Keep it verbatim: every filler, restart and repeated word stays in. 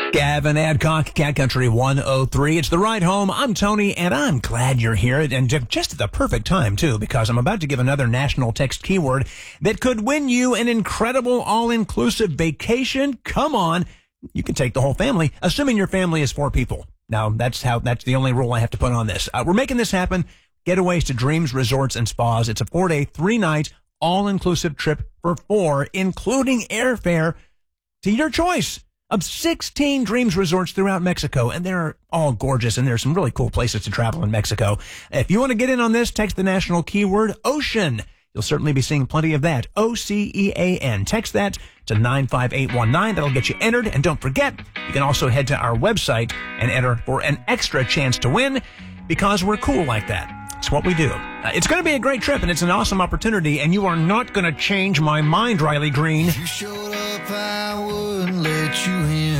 Gavin Adcock, Cat Country one oh three. It's the ride home. I'm Tony, and I'm glad you're here. And just at the perfect time, too, because I'm about to give another national text keyword that could win you an incredible all-inclusive vacation. Come on. You can take the whole family, assuming your family is four people. Now, that's how, that's the only rule I have to put on this. Uh, we're making this happen. Getaways to Dreams Resorts and Spas. It's a four-day, three-night, all-inclusive trip for four, including airfare to your choice of sixteen Dreams Resorts throughout Mexico, and they're all gorgeous, and there's some really cool places to travel in Mexico. If you want to get in on this, text the national keyword ocean. You'll certainly be seeing plenty of that. O C E A N. Text that to nine five eight one nine. That'll get you entered. And don't forget, you can also head to our website and enter for an extra chance to win, because we're cool like that. It's what we do. Uh, it's going to be a great trip, and it's an awesome opportunity, and you are not going to change my mind, Riley Green. If you showed up, I wouldn't let you in.